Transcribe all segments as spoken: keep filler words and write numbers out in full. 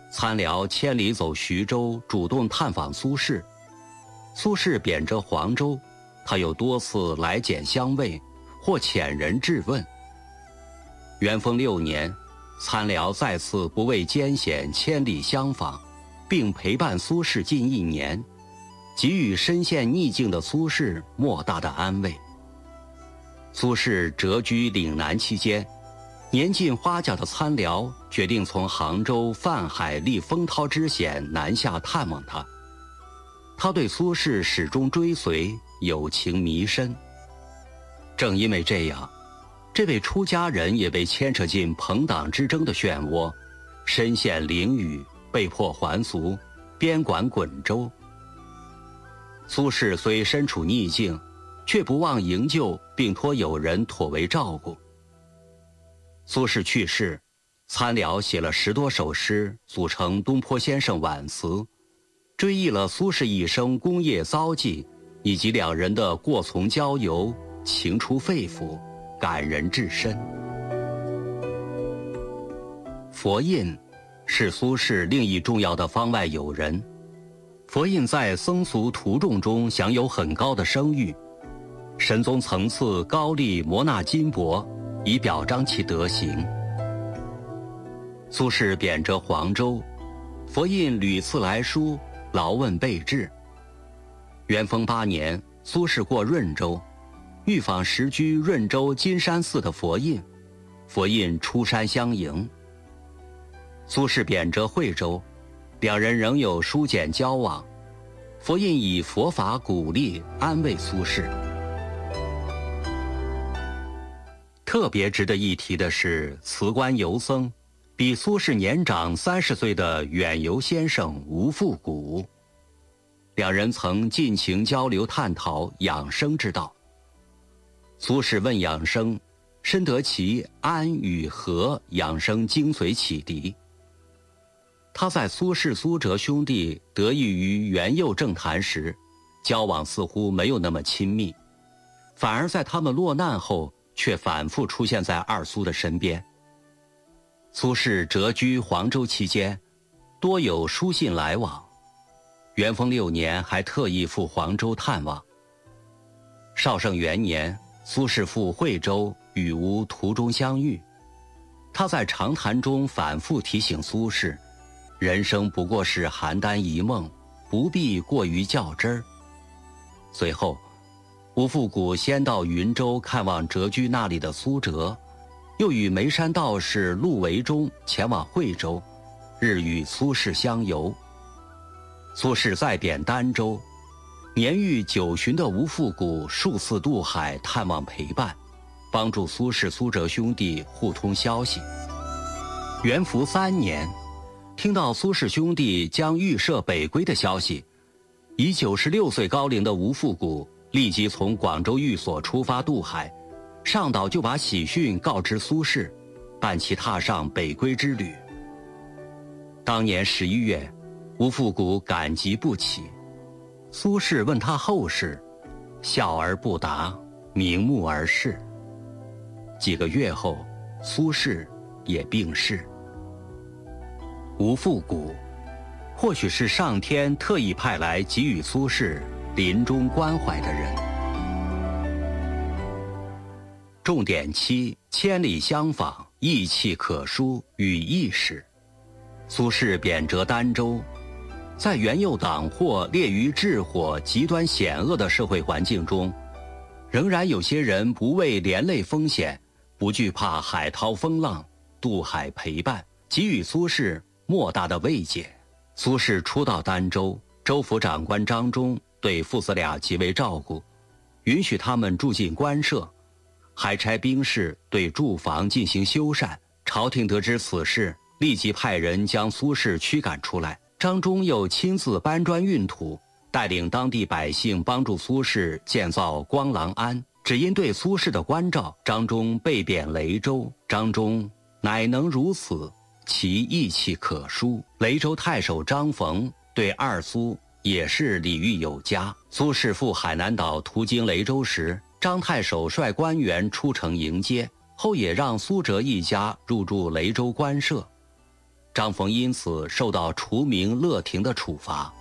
参辽千里走徐州，主动探访苏轼。苏轼贬谪黄州，他又多次来简相慰，或遣人质问。元丰六年，参辽再次不畏艰险，千里相访，并陪伴苏轼近一年，给予身陷逆境的苏轼莫大的安慰。苏轼谪居岭南期间，年近花甲的参辽决定从杭州泛海历风涛之险南下探望他。他对苏轼始终追随，友情弥深。正因为这样，这位出家人也被牵扯进朋党之争的漩涡，身陷囹圄，被迫还俗，边管滚州。苏轼虽身处逆境，却不忘营救，并托友人妥为照顾。苏轼去世，参辽写了十多首诗，组成《东坡先生挽词》，追忆了苏轼一生功业遭际，以及两人的过从交游，情出肺腑，感人至深。佛印是苏轼另一重要的方外友人。佛印在僧俗徒众中享有很高的声誉，神宗曾赐高丽摩纳金帛，以表彰其德行。苏轼贬谪黄州，佛印屡次来书，劳问备至。元丰八年，苏轼过润州，遇访时居润州金山寺的佛印，佛印出山相迎。苏轼贬谪惠州，两人仍有书简交往，佛印以佛法鼓励安慰苏轼。特别值得一提的是，辞官游僧，比苏轼年长三十岁的远游先生吴复古，两人曾尽情交流探讨养生之道。苏轼问养生，深得其安与和养生精髓启迪。他在苏轼、苏辙兄弟得益于元佑政坛时，交往似乎没有那么亲密，反而在他们落难后，却反复出现在二苏的身边。苏轼谪居黄州期间，多有书信来往。元丰六年还特意赴黄州探望。绍圣元年，苏轼赴惠州，与吴途中相遇。他在长谈中反复提醒苏轼，人生不过是邯郸一梦，不必过于较真儿。随后，吴复古先到云州看望谪居那里的苏辙，又与眉山道士陆维忠前往惠州，日与苏轼相游。苏轼再贬儋州，年逾九旬的吴复古数次渡海探望陪伴，帮助苏轼、苏辙兄弟互通消息。元符三年，听到苏轼兄弟将预设北归的消息，已九十六岁高龄的吴复古立即从广州寓所出发渡海，上岛就把喜讯告知苏轼，伴其踏上北归之旅。当年十一月，吴复古感激不起，苏轼问他后事，笑而不答，瞑目而视。几个月后，苏轼也病逝。吴复古或许是上天特意派来给予苏轼临终关怀的人。重点七：千里相访，意气可书与意识。苏轼贬谪儋州，在元佑党或烈于治火、极端险恶的社会环境中，仍然有些人不畏连累风险，不惧怕海涛风浪，渡海陪伴，给予苏轼莫大的慰藉。苏轼初到儋州，州府长官张忠对父子俩极为照顾，允许他们住进官舍，还差兵士对住房进行修缮。朝廷得知此事，立即派人将苏轼驱赶出来。张忠又亲自搬砖运土，带领当地百姓帮助苏轼建造光廊庵。只因对苏轼的关照，张忠被贬雷州。张忠乃能如此，其义气可书。雷州太守张逢对二苏也是礼遇有加。苏轼赴海南岛途经雷州时，张太守率官员出城迎接，后也让苏辙一家入住雷州官舍。 张逢因此受到除名勒停的处罚。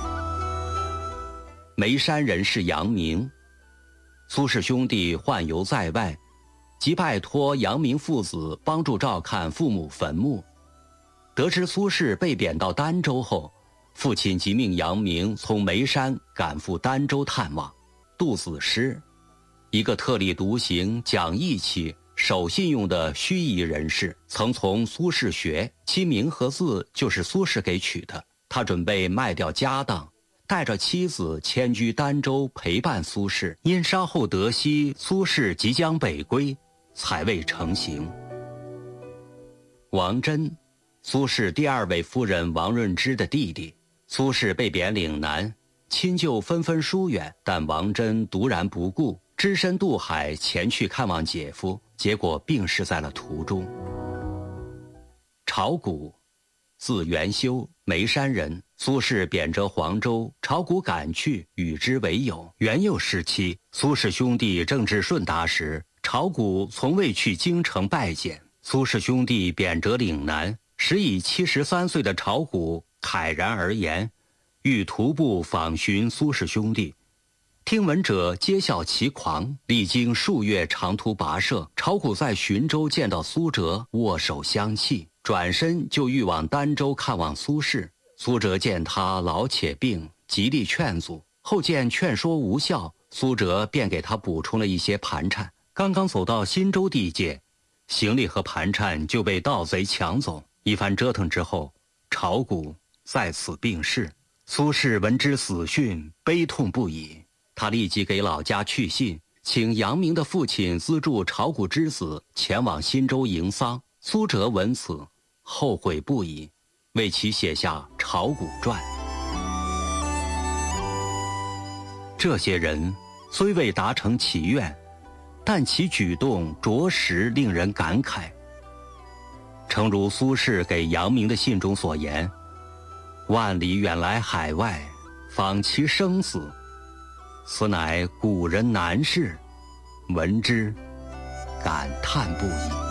眉山人士杨明，苏氏兄弟宦游在外，即拜托杨明父子帮助照看父母坟墓。得知苏轼被贬到儋州后，父亲即命杨明从眉山赶赴儋州探望。杜子诗，一个特立独行、讲义气、守信用的盱眙人士，曾从苏轼学，其名和字就是苏轼给取的。他准备卖掉家当，带着妻子迁居儋州陪伴苏轼，因稍后得悉苏轼即将北归，才未成行。王真，苏轼第二位夫人王润之的弟弟。苏轼被贬岭南，亲旧纷纷疏远，但王真独然不顾，只身渡海前去看望姐夫，结果病逝在了途中。晁谷，字元修，眉山人。苏轼贬谪黄州，晁谷赶去，与之为友。元佑时期，苏氏兄弟正至顺达时，晁谷从未去京城拜见。苏氏兄弟贬谪岭南，时已七十三岁的晁谷慨然而言，欲徒步访寻苏氏兄弟。听闻者皆笑其狂。历经数月长途跋涉，晁谷在浔州见到苏辙，握手相泣，转身就欲往儋州看望苏轼。苏辙见他老且病，极力劝阻，后见劝说无效，苏辙便给他补充了一些盘缠。刚刚走到新州地界，行李和盘缠就被盗贼抢走。一番折腾之后，晁谷在此病逝。苏轼闻之死讯，悲痛不已。他立即给老家去信，请杨明的父亲资助晁谷之子前往新州迎丧。苏辙闻此，后悔不已，为其写下《晁谷传》。这些人虽未达成祈愿，但其举动着实令人感慨。诚如苏轼给杨明的信中所言：万里远来海外，访其生死，此乃古人难事，闻之感叹不已。